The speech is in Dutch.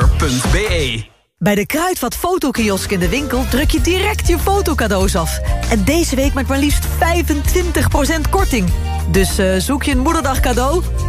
moeder.be. Bij de Kruidvat fotokiosk in de winkel druk je direct je fotocadeaus af. En deze week met maar liefst 25% korting. Dus zoek je een moederdag cadeau?